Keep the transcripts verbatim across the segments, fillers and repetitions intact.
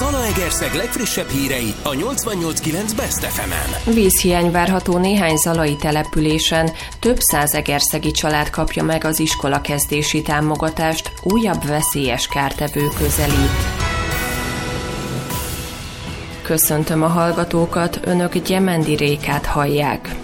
Zalaegerszeg legfrissebb hírei a nyolcvannyolc kilenc Best ef emen. Vízhiány várható néhány zalai településen, több száz egerszegi család kapja meg az iskolakezdési támogatást, újabb veszélyes kártevő közelít. Köszöntöm a hallgatókat, önök Gyemendi Rékát hallják.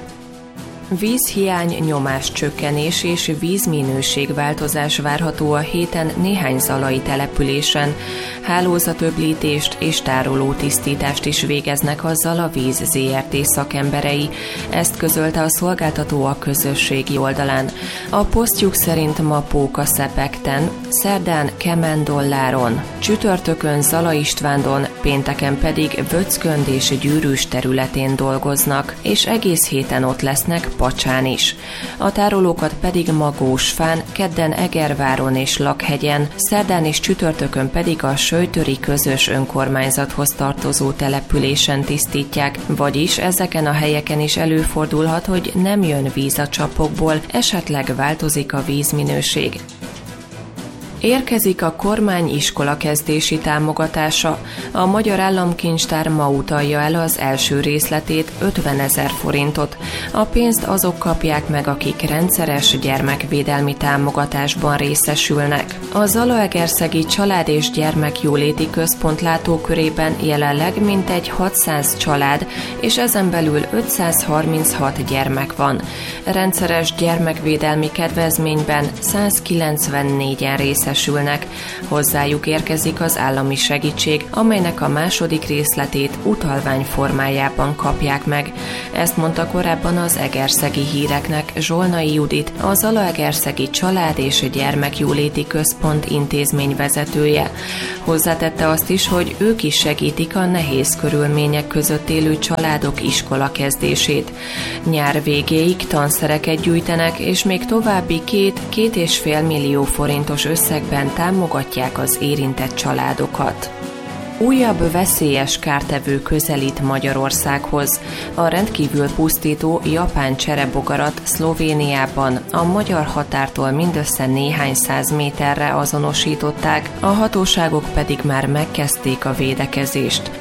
Vízhiány, nyomáscsökkenés és vízminőségváltozás várható a héten néhány zalai településen. Hálózatöblítést és tárolótisztítást is végeznek a Zalavíz zé er té szakemberei. Ezt közölte a szolgáltató a közösségi oldalán. A posztjuk szerint ma Póka-Szepekten, szerdán Kemendolláron, csütörtökön Zala Istvándon, pénteken pedig Vöckönd és Gyűrűs területén dolgoznak, és egész héten ott lesznek Pacsán is. A tárolókat pedig Magósfán, kedden Egerváron és Lakhegyen, szerdán és csütörtökön pedig a Söjtöri közös önkormányzathoz tartozó településen tisztítják, vagyis ezeken a helyeken is előfordulhat, hogy nem jön víz a csapokból, esetleg változik a vízminőség. Érkezik a kormány iskolakezdési támogatása. A Magyar Államkincstár ma utalja el az első részletét, ötvenezer forintot. A pénzt azok kapják meg, akik rendszeres gyermekvédelmi támogatásban részesülnek. A Zalaegerszegi Család és Gyermekjóléti Központ látókörében jelenleg mintegy hatszáz család, és ezen belül ötszázharminchat gyermek van. Rendszeres gyermekvédelmi kedvezményben százkilencvennégyen részesülnek. Hozzájuk érkezik az állami segítség, amelynek a második részletét utalvány formájában kapják meg. Ezt mondta korábban az Egerszegi Híreknek Zsolnai Judit, a Zalaegerszegi Család és Gyermekjóléti Központ intézményvezetője. Hozzátette azt is, hogy ők is segítik a nehéz körülmények között élő családok iskolakezdését. Nyár végéig tanszereket gyűjtenek, és még további két, két és fél millió forintos összeg támogatják az érintett családokat. Újabb veszélyes kártevő közelít Magyarországhoz. A rendkívül pusztító japán cserebogarat Szlovéniában a magyar határtól mindössze néhány száz méterre azonosították, a hatóságok pedig már megkezdték a védekezést.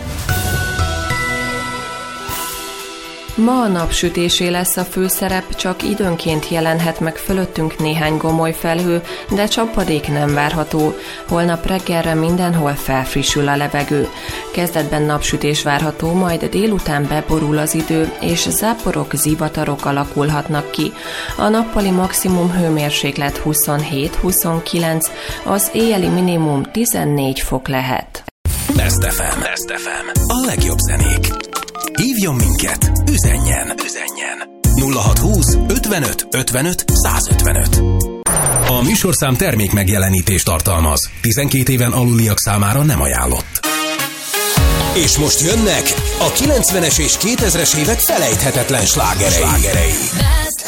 Ma a napsütésé lesz a főszerep, csak időnként jelenhet meg fölöttünk néhány gomoly felhő, de csapadék nem várható. Holnap reggelre mindenhol felfrissül a levegő. Kezdetben napsütés várható, majd délután beborul az idő, és záporok, zivatarok alakulhatnak ki. A nappali maximum hőmérséklet huszonhét-huszonkilenc, az éjjeli minimum tizennégy fok lehet. Best ef em. Best ef em. A legjobb zenék. Hívjon minket, üzenjen, üzenjen. nulla hatszázhúsz ötvenöt ötvenöt százötvenöt. A műsorszám termék megjelenítést tartalmaz. tizenkét éven aluliak számára nem ajánlott. És most jönnek a kilencvenes és kétezres évek felejthetetlen slágerei. slágerei.